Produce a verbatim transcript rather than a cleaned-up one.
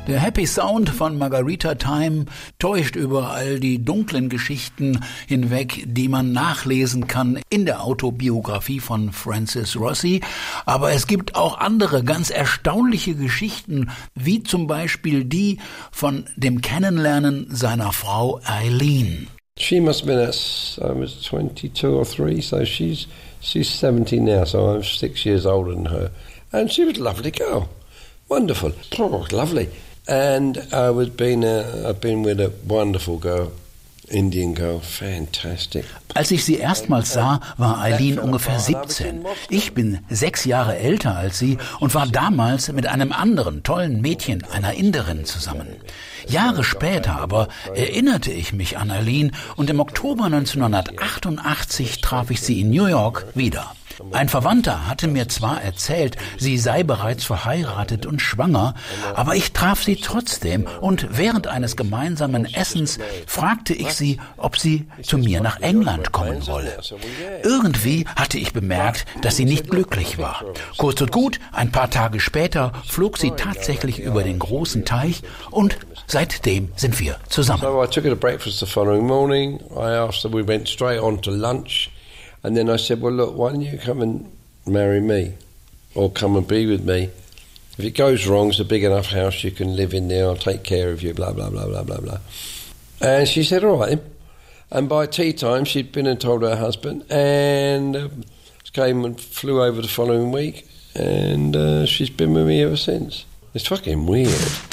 Der Happy Sound von Margarita Time täuscht über all die dunklen Geschichten hinweg, die man nachlesen kann in der Autobiografie von Francis Rossi. Aber es gibt auch andere ganz erstaunliche Geschichten, wie zum Beispiel die von dem Kennenlernen seiner Frau Eileen. She must have been at, I was twenty-two or three, so she's she's seventy now, so I'm six years older than her. And she was a lovely girl, wonderful, oh, lovely. And I was been, uh, I've been with a wonderful girl, Indian girl, fantastic. Als ich sie erstmals sah, war Eileen ungefähr siebzehn. Ich bin sechs Jahre älter als sie und war damals mit einem anderen tollen Mädchen, einer Inderin, zusammen. Jahre später aber erinnerte ich mich an Eileen und im Oktober neunzehnhundertachtundachtzig traf ich sie in New York wieder. Ein Verwandter hatte mir zwar erzählt, sie sei bereits verheiratet und schwanger, aber ich traf sie trotzdem und während eines gemeinsamen Essens fragte ich sie, ob sie zu mir nach England kommen wolle. Irgendwie hatte ich bemerkt, dass sie nicht glücklich war. Kurz und gut, ein paar Tage später flog sie tatsächlich über den großen Teich und seitdem sind wir zusammen. So I took her to breakfast the following morning. I asked her, we went straight on to lunch. And then I said, well, look, why don't you come and marry me or come and be with me? If it goes wrong, it's a big enough house you can live in there. I'll take care of you, blah, blah, blah, blah, blah, blah. And she said, all right. And by tea time, she'd been and told her husband and uh, came and flew over the following week. And uh, she's been with me ever since. It's fucking weird.